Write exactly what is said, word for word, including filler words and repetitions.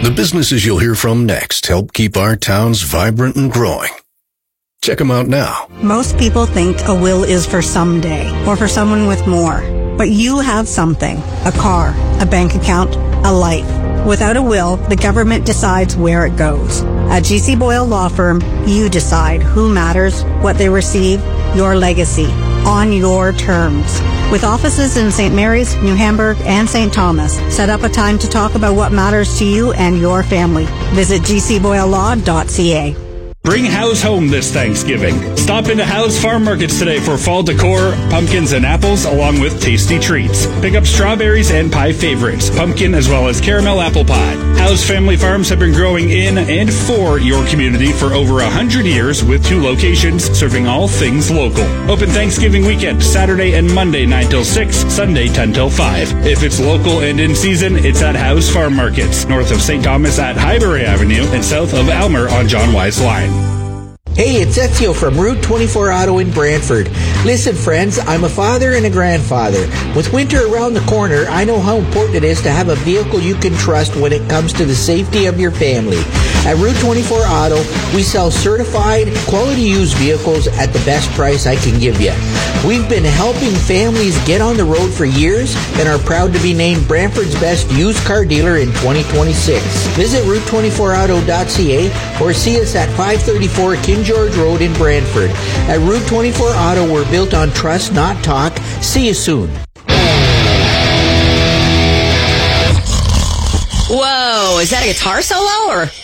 The businesses you'll hear from next help keep our towns vibrant and growing. Check them out now. Most people think a will is for someday or for someone with more. But you have something. A car, a bank account, a life. Without a will, the government decides where it goes. At G C Boyle Law Firm, you decide who matters, what they receive, your legacy, on your terms. With offices in Saint Mary's, New Hamburg, and Saint Thomas, set up a time to talk about what matters to you and your family. Visit g c boyle law dot c a. Bring Howe's home this Thanksgiving. Stop into Howe's Farm Markets today for fall decor, pumpkins and apples, along with tasty treats. Pick up strawberries and pie favorites, pumpkin as well as caramel apple pie. Howe's family farms have been growing in and for your community for over one hundred years with two locations serving all things local. Open Thanksgiving weekend, Saturday and Monday nine till six, Sunday ten till five. If it's local and in season, it's at Howe's Farm Markets, north of Saint Thomas at Highbury Avenue and south of Elmer on John Wise Line. Hey, it's Ezio from Route twenty-four Auto in Brantford. Listen, friends, I'm a father and a grandfather. With winter around the corner, I know how important it is to have a vehicle you can trust when it comes to the safety of your family. At Route twenty-four Auto, we sell certified, quality used vehicles at the best price I can give you. We've been helping families get on the road for years and are proud to be named Brantford's best used car dealer in twenty twenty-six. Visit route twenty-four auto dot c a or see us at five thirty-four King George Road in Brantford. At Route twenty-four Auto, we're built on trust, not talk. See you soon. Whoa, is that a guitar solo or...